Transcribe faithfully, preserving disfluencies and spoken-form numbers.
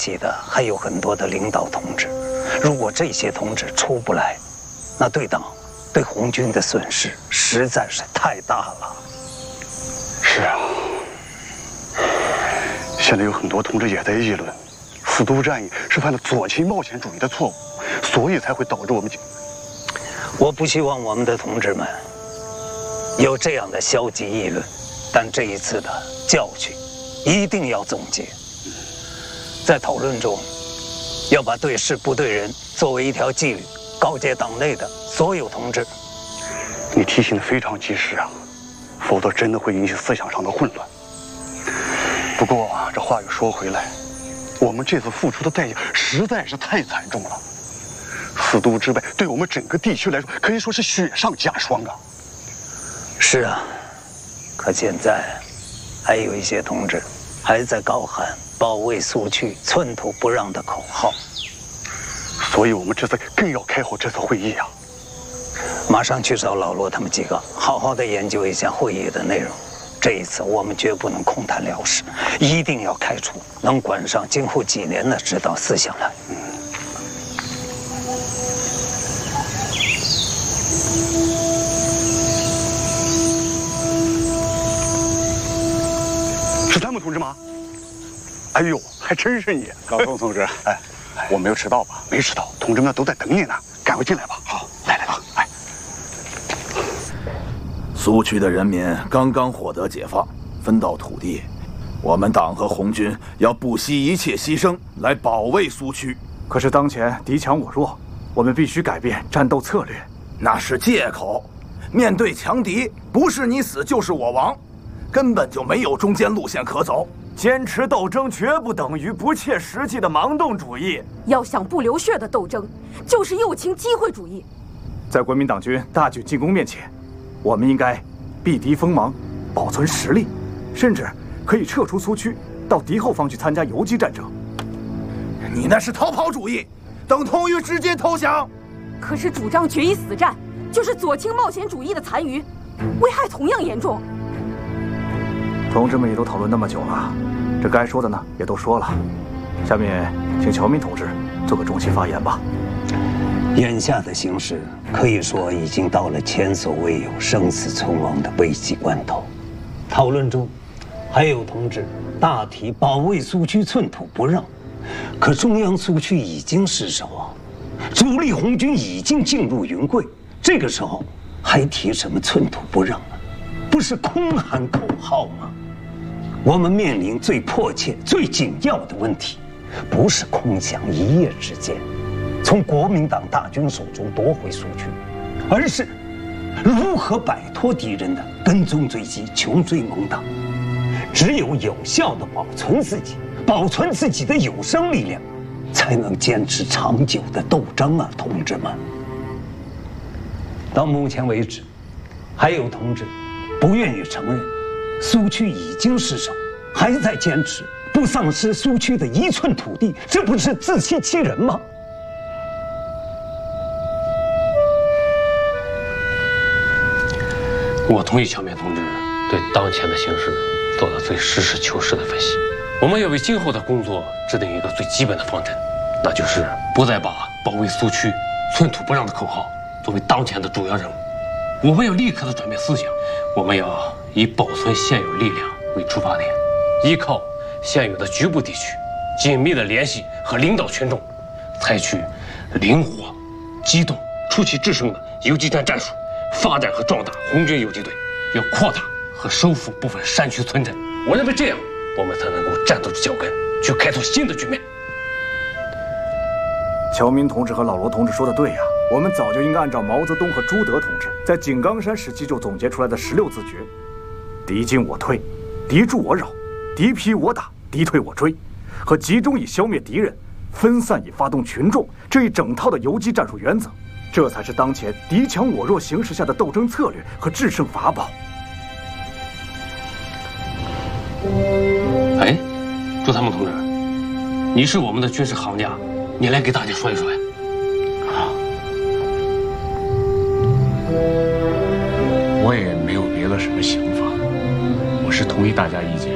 起的还有很多的领导同志，如果这些同志出不来，那对党、对红军的损失实在是太大了。 是啊，现在有很多同志也在议论，四都战役是犯了左倾冒险主义的错误，所以才会导致我们。 我不希望我们的同志们有这样的消极议论，但这一次的教训一定要总结。在讨论中，要把对事不对人作为一条纪律，告诫党内的所有同志。 你提醒的非常及时啊，否则真的会引起思想上的混乱。不过这话又说回来，我们这次付出的代价实在是太惨重了。四都之败对我们整个地区来说可以说是雪上加霜啊。 是啊，可现在还有一些同志还在高喊保卫苏区寸土不让的口号， 所以我们这次更要开好这次会议啊。 马上去找老罗他们几个，好好的研究一下会议的内容。这一次我们绝不能空谈了事，一定要开出能管上今后几年的指导思想来。嗯是他们同志吗？哎呦，还真是你， 老宋同志。哎，我没有迟到吧？ 没迟到，同志们都在等你呢，赶快进来吧。好，来来吧，哎。 苏区的人民刚刚获得解放，分到土地，我们党和红军要不惜一切牺牲来保卫苏区。 可是当前敌强我弱，我们必须改变战斗策略。 那是借口，面对强敌，不是你死就是我亡。根本就没有中间路线可走， 坚持斗争绝不等于不切实际的盲动主义。 要想不流血的斗争，就是右倾机会主义。 在国民党军大举进攻面前，我们应该避敌锋芒，保存实力，甚至可以撤出苏区，到敌后方去参加游击战争。 你那是逃跑主义，等同于直接投降。 可是主张决一死战，就是左倾冒险主义的残余，危害同样严重。 同志们也都讨论那么久了，这该说的呢也都说了，下面请乔民同志做个中期发言吧。 眼下的形势可以说已经到了前所未有、生死存亡的危急关头。讨论中，还有同志大提保卫苏区寸土不让，可中央苏区已经失守啊，主力红军已经进入云贵，这个时候还提什么寸土不让啊？不是空喊口号吗？我们面临最迫切、最紧要的问题，不是空想一夜之间从国民党大军手中夺回苏区，而是如何摆脱敌人的跟踪追击、穷追猛打。只有有效地保存自己，保存自己的有生力量，才能坚持长久的斗争啊，同志们！到目前为止，还有同志不愿意承认苏区已经失守，还在坚持不丧失苏区的一寸土地，这不是自欺欺人吗？ 我同意乔面同志对当前的形势做了最实事求是的分析。我们要为今后的工作制定一个最基本的方针，那就是不再把保卫苏区、寸土不让的口号作为当前的主要任务。我们要立刻的转变思想，我们要以保存现有力量为出发点，依靠现有的局部地区紧密的联系和领导群众，采取灵活、机动、出奇制胜的游击战战术，发展和壮大红军游击队，要扩大和收复部分山区村镇。我认为这样，我们才能够站得住脚跟，去开拓新的局面。 乔民同志和老罗同志说的对呀，我们早就应该按照毛泽东和朱德同志在井冈山时期就总结出来的十六字诀：敌进我退，敌驻我扰，敌疲我打，敌退我追，和集中以消灭敌人，分散以发动群众这一整套的游击战术原则，这才是当前敌强我弱形势下的斗争策略和制胜法宝。 哎，朱参谋同志，你是我们的军事行家，你来给大家说一说呀。 好，我也没有别的什么想法，我是同意大家意见，